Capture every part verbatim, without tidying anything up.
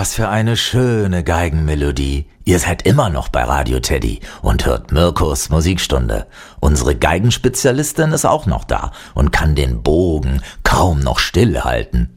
was für eine schöne Geigenmelodie. Ihr seid immer noch bei Radio Teddy und hört Mirkos Musikstunde. Unsere Geigenspezialistin ist auch noch da und kann den Bogen kaum noch stillhalten.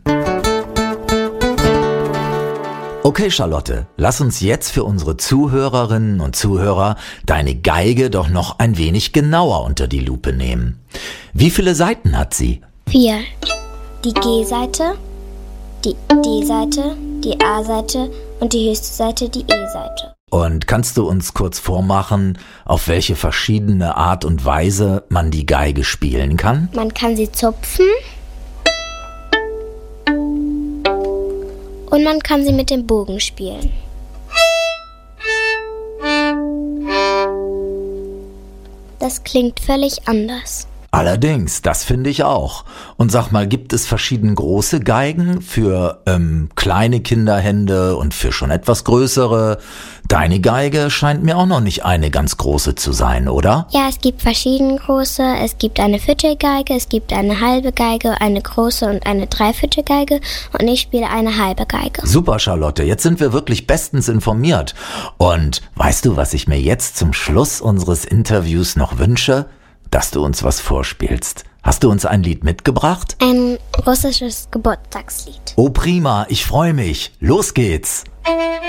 Okay, Charlotte, lass uns jetzt für unsere Zuhörerinnen und Zuhörer deine Geige doch noch ein wenig genauer unter die Lupe nehmen. Wie viele Saiten hat sie? Vier. Die G-Seite, die D-Seite, die A-Seite und die höchste Seite, die E-Seite. Und kannst du uns kurz vormachen, auf welche verschiedene Art und Weise man die Geige spielen kann? Man kann sie zupfen und man kann sie mit dem Bogen spielen. Das klingt völlig anders. Allerdings, das finde ich auch. Und sag mal, gibt es verschieden große Geigen für ähm, kleine Kinderhände und für schon etwas größere? Deine Geige scheint mir auch noch nicht eine ganz große zu sein, oder? Ja, es gibt verschiedene große. Es gibt eine Viertelgeige, es gibt eine halbe Geige, eine große und eine Dreiviertelgeige und ich spiele eine halbe Geige. Super, Charlotte, jetzt sind wir wirklich bestens informiert. Und weißt du, was ich mir jetzt zum Schluss unseres Interviews noch wünsche? Dass du uns was vorspielst. Hast du uns ein Lied mitgebracht? Ein russisches Geburtstagslied. Oh prima, ich freue mich. Los geht's.